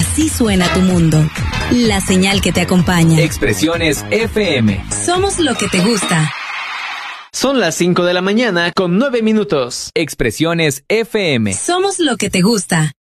Así suena tu mundo. La señal que te acompaña. Expresiones FM. Somos lo que te gusta. Son las 5 de la mañana con 9 minutos. Expresiones FM. Somos lo que te gusta.